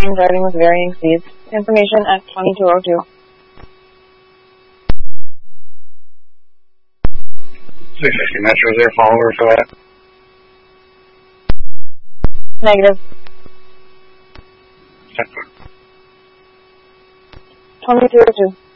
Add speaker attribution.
Speaker 1: time driving with varying speeds. Information at 2202.
Speaker 2: 660 Metro, is there a follower for that?
Speaker 1: Negative. 2202.